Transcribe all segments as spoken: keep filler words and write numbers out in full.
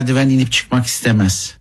merdiven inip çıkmak istemez.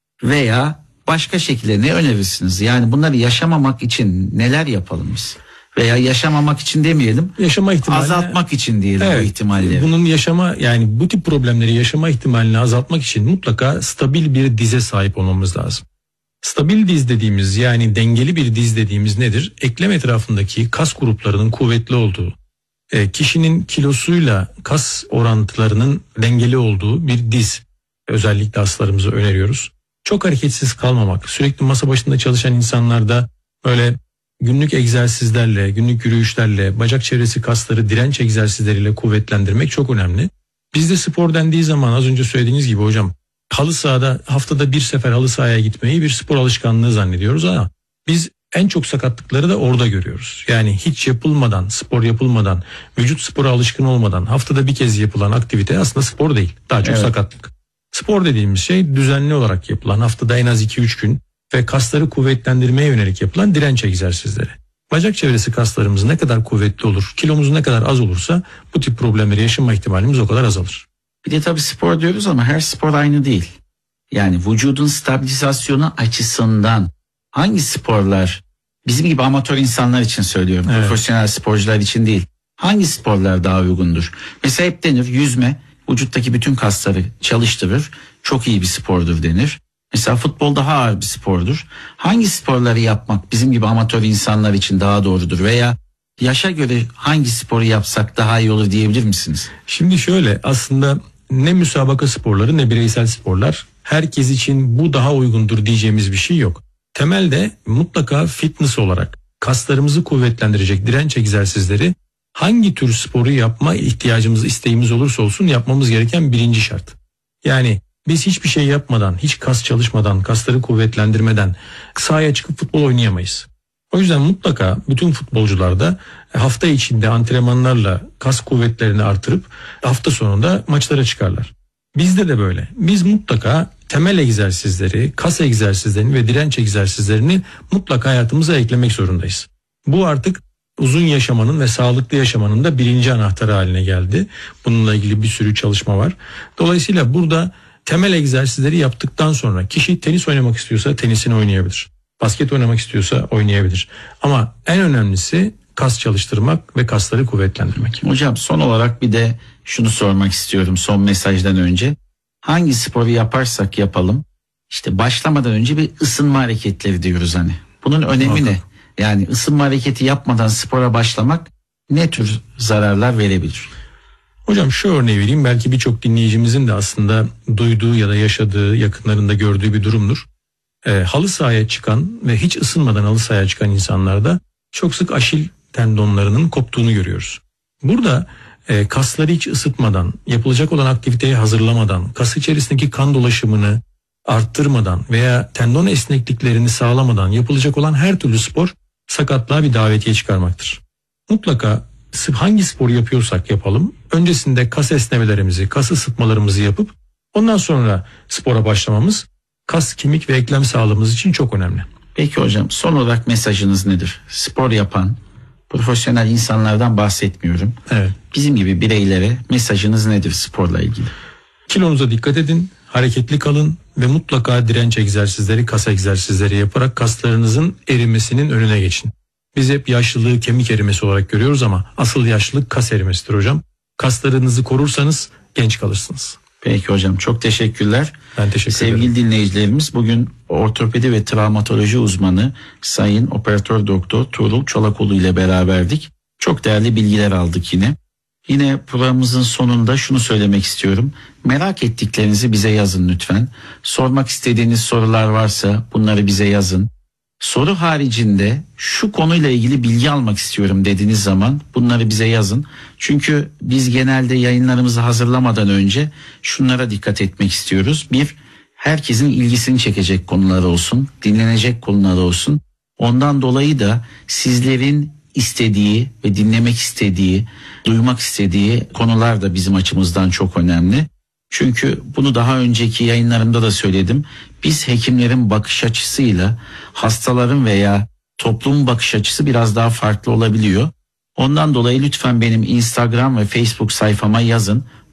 Veya başka şekilde ne önerirsiniz? Yani bunları yaşamamak için neler yapalım biz? Veya yaşamamak için demeyelim, yaşama ihtimalini azaltmak için diyelim, evet, bu ihtimalleri. Bunun yaşama, yani bu tip problemleri yaşama ihtimalini azaltmak için mutlaka stabil bir dize sahip olmamız lazım. Stabil diz dediğimiz, yani dengeli bir diz dediğimiz nedir? Eklem etrafındaki kas gruplarının kuvvetli olduğu, e, kişinin kilosuyla kas orantılarının dengeli olduğu bir diz. Özellikle hastalarımıza öneriyoruz. Çok hareketsiz kalmamak, sürekli masa başında çalışan insanlarda böyle günlük egzersizlerle, günlük yürüyüşlerle, bacak çevresi kasları direnç egzersizleriyle kuvvetlendirmek çok önemli. Bizde spor dendiği zaman az önce söylediğiniz gibi hocam, halı sahada haftada bir sefer halı sahaya gitmeyi bir spor alışkanlığı zannediyoruz ama biz en çok sakatlıkları da orada görüyoruz. Yani hiç yapılmadan, spor yapılmadan, vücut spora alışkın olmadan haftada bir kez yapılan aktivite aslında spor değil, daha çok evet. sakatlık. Spor dediğimiz şey düzenli olarak yapılan, haftada en az iki üç gün ve kasları kuvvetlendirmeye yönelik yapılan direnç egzersizleri. Bacak çevresi kaslarımız ne kadar kuvvetli olur, kilomuz ne kadar az olursa bu tip problemleri yaşama ihtimalimiz o kadar azalır. Bir de tabii spor diyoruz ama her spor aynı değil. Yani vücudun stabilizasyonu açısından hangi sporlar, bizim gibi amatör insanlar için söylüyorum, evet. profesyonel sporcular için değil. Hangi sporlar daha uygundur? Mesela hep denir, yüzme vücuttaki bütün kasları çalıştırır, çok iyi bir spordur denir. Mesela futbol daha ağır bir spordur. Hangi sporları yapmak bizim gibi amatör insanlar için daha doğrudur? Veya yaşa göre hangi sporu yapsak daha iyi olur diyebilir misiniz? Şimdi şöyle, aslında ne müsabaka sporları ne bireysel sporlar, herkes için bu daha uygundur diyeceğimiz bir şey yok. Temelde mutlaka fitness olarak kaslarımızı kuvvetlendirecek direnç egzersizleri hangi tür sporu yapma ihtiyacımız, isteğimiz olursa olsun yapmamız gereken birinci şart. Yani biz hiçbir şey yapmadan, hiç kas çalışmadan, kasları kuvvetlendirmeden sahaya çıkıp futbol oynayamayız. O yüzden mutlaka bütün futbolcular da hafta içinde antrenmanlarla kas kuvvetlerini artırıp hafta sonunda maçlara çıkarlar. Bizde de böyle. Biz mutlaka temel egzersizleri, kas egzersizlerini ve direnç egzersizlerini mutlaka hayatımıza eklemek zorundayız. Bu artık uzun yaşamanın ve sağlıklı yaşamanın da birinci anahtarı haline geldi. Bununla ilgili bir sürü çalışma var. Dolayısıyla burada temel egzersizleri yaptıktan sonra kişi tenis oynamak istiyorsa tenisini oynayabilir. Basket oynamak istiyorsa oynayabilir. Ama en önemlisi kas çalıştırmak ve kasları kuvvetlendirmek. Hocam son olarak bir de şunu sormak istiyorum son mesajdan önce. Hangi sporu yaparsak yapalım, işte başlamadan önce bir ısınma hareketleri diyoruz hani. Bunun önemi Muhakkak. ne? Yani ısınma hareketi yapmadan spora başlamak ne tür zararlar verebilir? Hocam şu örneği vereyim, belki birçok dinleyicimizin de aslında duyduğu ya da yaşadığı, yakınlarında gördüğü bir durumdur. E, halı sahaya çıkan ve hiç ısınmadan halı sahaya çıkan insanlarda çok sık aşil tendonlarının koptuğunu görüyoruz. Burada e, kasları hiç ısıtmadan, yapılacak olan aktiviteye hazırlamadan, kas içerisindeki kan dolaşımını arttırmadan veya tendon esnekliklerini sağlamadan yapılacak olan her türlü spor sakatlığa bir davetiye çıkarmaktır. Mutlaka hangi sporu yapıyorsak yapalım, öncesinde kas esnemelerimizi, kas ısıtmalarımızı yapıp ondan sonra spora başlamamız kas, kemik ve eklem sağlığımız için çok önemli. Peki hocam, son olarak mesajınız nedir? Spor yapan profesyonel insanlardan bahsetmiyorum. Evet. Bizim gibi bireylere mesajınız nedir sporla ilgili? Kilonuza dikkat edin, hareketli kalın ve mutlaka direnç egzersizleri, kas egzersizleri yaparak kaslarınızın erimesinin önüne geçin. Biz hep yaşlılığı kemik erimesi olarak görüyoruz ama asıl yaşlılık kas erimesidir hocam. Kaslarınızı korursanız genç kalırsınız. Peki hocam, çok teşekkürler. Ben teşekkür Sevgili ederim. Sevgili dinleyicilerimiz, bugün ortopedi ve travmatoloji uzmanı Sayın Operatör Doktor Tuğrul Çolakoğlu ile beraberdik. Çok değerli bilgiler aldık yine. Yine programımızın sonunda şunu söylemek istiyorum. Merak ettiklerinizi bize yazın lütfen. Sormak istediğiniz sorular varsa bunları bize yazın. Soru haricinde şu konuyla ilgili bilgi almak istiyorum dediğiniz zaman bunları bize yazın. Çünkü biz genelde yayınlarımızı hazırlamadan önce şunlara dikkat etmek istiyoruz. Bir, herkesin ilgisini çekecek konular olsun, dinlenecek konular olsun. Ondan dolayı da sizlerin istediği ve dinlemek istediği, duymak istediği konular da bizim açımızdan çok önemli. Çünkü bunu daha önceki yayınlarımda da söyledim. Biz hekimlerin bakış açısıyla hastaların veya toplumun bakış açısı biraz daha farklı olabiliyor. Ondan dolayı lütfen benim Instagram ve Facebook sayfama yazın.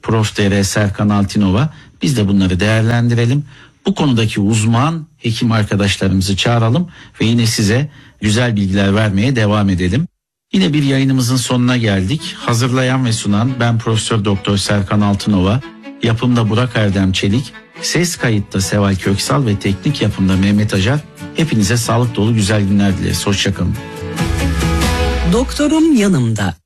Prof D R Serkan Altinova. Biz de bunları değerlendirelim. Bu konudaki uzman hekim arkadaşlarımızı çağıralım ve yine size güzel bilgiler vermeye devam edelim. Yine bir yayınımızın sonuna geldik. Hazırlayan ve sunan ben Profesör Doktor Serkan Altınova, yapımda Burak Erdem Çelik, ses kayıtta Seval Köksal ve teknik yapımda Mehmet Acar. Hepinize sağlık dolu güzel günler dileriz. Hoşçakalın. Doktorum yanımda.